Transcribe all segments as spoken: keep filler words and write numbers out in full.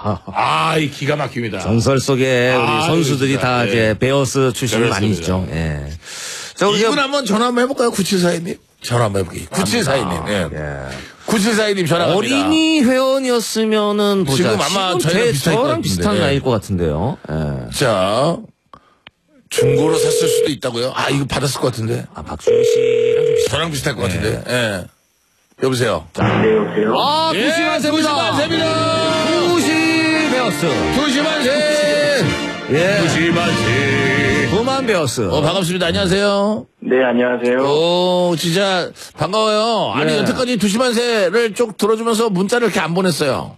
아, 이 기가 막힙니다. 전설 속에 우리 아, 선수들이 그렇습니다. 다 예. 이제 베어스 출신이 많이 그렇습니다. 있죠. 예. 자, 우리 이분 한번 전화 한번 해볼까요? 구칠사이님? 전화 한번 해볼게요. 구칠사이님. 예. 예. 구칠사이님 전화 갑니다. 어린이 회원이었으면은 보자. 지금 아마 저희랑 제, 비슷할 것 저랑 같은데. 비슷한 나이일 것 같은데요. 예. 자, 중고로 샀을 수도 있다고요? 아, 이거 받았을 것 같은데. 아, 박수현 씨랑 좀 비슷한. 저랑 비슷할 것 같은데. 예. 여보세요? 네, 여보세요? 아, 예, 구시만 세입니다. 구시만 세입니다. 구시 베어스. 두시만 세! 예. 두시만 세! 구만 베어스. 어, 반갑습니다. 안녕하세요. 네, 안녕하세요. 오, 진짜 반가워요. 아니, 네. 여태까지 두시만 세를 쭉 들어주면서 문자를 이렇게 안 보냈어요.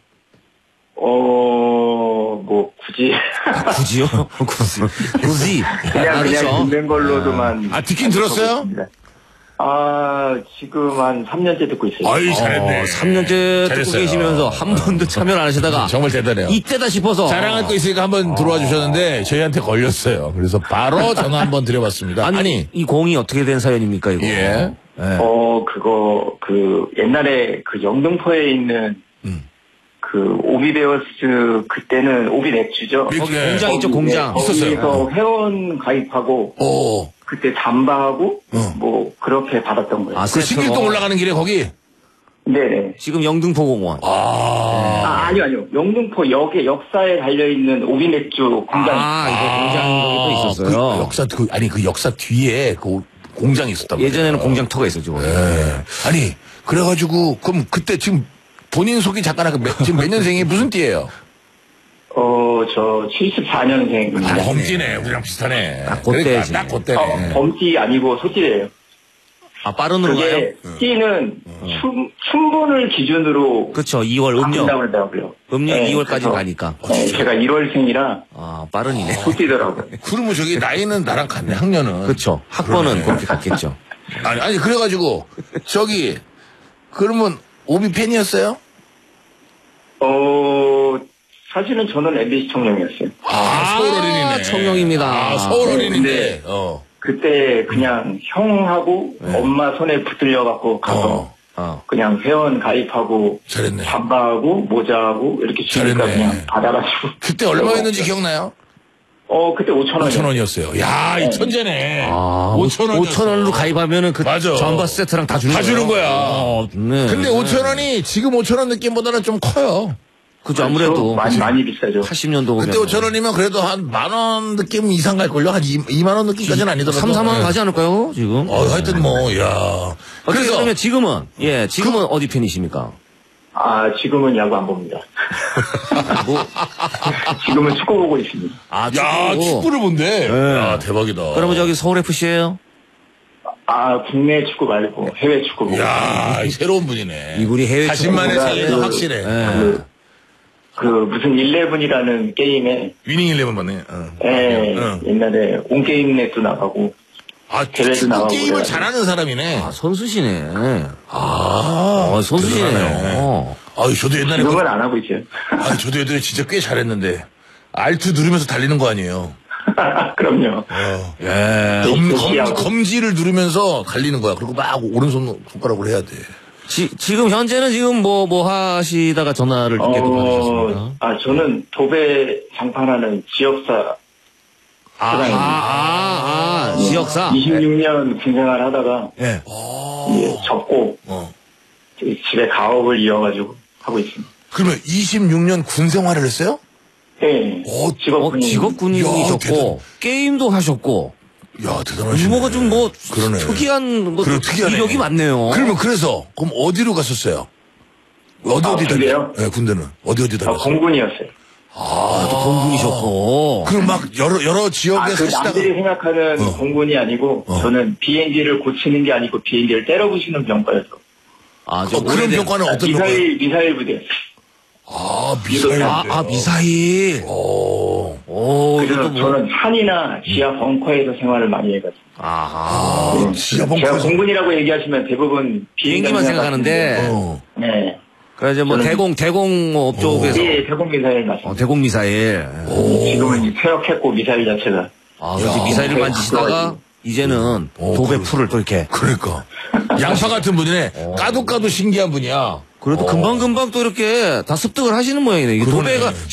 어, 뭐, 굳이. 굳이요? 굳이. 굳이. 그냥, 아, 그냥 그렇죠. 듣는 걸로도만. 아, 듣긴 들었어요? 있습니다. 아, 지금 한 삼 년째 듣고 있어요. 아이, 잘했네. 어, 삼 년째 듣고 잘했어요. 계시면서 한 번도 참여를 안 하시다가 정말 대단해요. 이때다 싶어서 자랑할 거 있으니까 한번 들어와 주셨는데 저희한테 걸렸어요. 그래서 바로 전화 한번 드려봤습니다. 아니, 아니, 이 공이 어떻게 된 사연입니까 이거? 예. 예. 어, 그거, 그, 옛날에 그 영등포에 있는, 음. 그, 오비베어스, 그때는 오비 맥주죠. 거기 공장 있죠, 거기, 공장. 네, 있었어요. 거기서 회원 가입하고, 오, 그때 잠바하고, 어. 뭐, 그렇게 받았던 거예요. 아, 그 세트로. 신길동 올라가는 길에 거기? 네네. 지금 영등포공원. 아, 아, 아니요, 아니요. 영등포 역에, 역사에 달려있는 오비 맥주 공장. 아, 이거 공장 거기 또 있었어요. 그 역사, 그, 아니, 그 역사 뒤에 그 공장이 있었단 말이에요. 예전에는 공장터가 있었죠. 거기. 예. 아니, 그래가지고, 그럼 그때 지금 본인 소개 잠깐 하고 몇- 지금 몇 년생이 무슨 띠예요? 어, 저, 칠십사 년생입니다. 아, 범띠네. 우리랑 비슷하네. 딱 그때지. 그러니까 딱 그때네. 어, 범띠 아니고 소띠예요. 아, 빠른으로 가요? 그게 띠는 춘, 춘분을 기준으로 그렇죠. 이월 음력. 바꾼다고 그러더라고요. 음력 네, 이월까지 그래서, 가니까. 네, 제가 일월생이라 아, 빠른이네. 소띠더라고요. 그러면 저기 나이는 나랑 같네, 학년은. 그렇죠. 학번은 그러네. 그렇게 갔겠죠. 아니, 아니, 그래가지고, 저기, 그러면 오비 팬이었어요? 어, 사실은 저는 엠비씨 청룡이었어요. 아, 서울 어린이네. 아, 청룡입니다. 아, 서울 어린인데, 근데- 어. 그때 그냥 형하고 엄마 손에 붙들려갖고 가서 어. 어. 그냥 회원 가입하고 잘했네. 잠바하고 모자하고 이렇게 주니까 잘했네. 그냥 받아가지고. 그때 얼마였는지 기억나요? 어, 그때 오천 원. 오천 원이었어요. 야, 이 천재네. 아, 오천 원. 오천 원으로 가입하면은 그 맞아. 전바 세트랑 다 주는 다 거예요. 주는 거야. 어, 네. 근데 오천 원이 지금 오천 원 느낌보다는 좀 커요. 그죠. 아무래도 많이, 많이 비싸죠. 팔십 년도 오면 그때 오천 원이면 그래도 한 만 원 느낌 이상 갈걸요? 한 이만 원 느낌까지는 아니더라도. 삼, 사만 원 네. 가지 않을까요, 지금? 어, 하여튼 뭐, 야. 그래서 그래서, 그러면 지금은 예, 지금은 어디 팬이십니까? 아, 지금은 야구 안 봅니다. 뭐 지금은 축구 보고 있습니다. 아, 야, 축구. 축구를 본대. 네. 야, 대박이다. 그러면 저기 서울 에프씨예요? 아, 국내 축구 말고 해외 축구 보고. 야, 이 새로운 분이네. 이분이 해외 자신만의 축구보다 세계가 그- 확실해. 예. 그 무슨 일레븐이라는 게임에 위닝 일레븐 맞네. 어. 예, 응. 옛날에 온게임넷도 나가고 아, 대회도 축구 나가고 게임을 그래요. 잘하는 사람이네. 아, 선수시네. 아, 어, 선수시네요. 대단하네. 어. 아유, 저도 옛날에. 그, 지금은 안 하고 있어요. 아, 저도 옛날에 진짜 꽤 잘했는데. 알투 누르면서 달리는 거 아니에요? 그럼요. 어. 예. 검, 역시하고. 검, 검지를 누르면서 달리는 거야. 그리고 막 오른손 손가락으로 해야 돼. 지, 지금 현재는 지금 뭐, 뭐 하시다가 전화를 좀 계속 받으셨습니까? 어, 아, 저는 도배 장판하는 지역사 아, 아, 아, 아, 지역사. 이십육 년 군생활 하다가 예. 이제 접고 어. 집에 가업을 이어가지고 하고 있습니다. 그러면 이십육 년 군 생활을 했어요? 네, 어, 어, 직업군인. 야, 직업군인이셨고, 대단- 게임도 하셨고, 야, 대단하시네. 유머가 좀 뭐, 그러네. 특이한, 뭐, 그래, 특이하네. 이력이 많네요. 그러면 그래서, 그럼 어디로 갔었어요? 어디 아, 어디 군대요? 다녔어요? 네, 군대는. 어디 어디 아, 다녔어요? 공군이었어요. 아, 또 공군이셨고. 그럼 막 여러, 여러 지역에 아, 그 사시다가. 남들이 생각하는 어. 공군이 아니고 어. 저는 비행기를 고치는 게 아니고 비행기를 때려 부시는 병과였어. 아, 저 어, 그런 오래된- 병과는 어떤 병과요? 미사일 미사일 부대. 아, 미사일. 아, 아, 미사일. 오. 오, 그래서 이것도 뭐. 저는 산이나 지하 벙커에서 생활을 많이 해가지고. 아하. 아, 지하 제가 벙커에서. 공군이라고 얘기하시면 대부분 비행기만 생각하는데. 어. 네. 그래, 이제 뭐, 저는- 대공, 대공 쪽에서. 예, 대공 미사일 맞습니다. 어, 대공 미사일. 지금은 이제 퇴역했고 미사일 자체가. 아, 그래서 미사일을 만지시다가, 이제는 어, 도배 그래. 풀을 또 이렇게. 그러니까. 양파 같은 분이네. 까도 까도 신기한 분이야. 그래도 금방금방 또 이렇게 다 습득을 하시는 모양이네. 이게 그러네. 도배가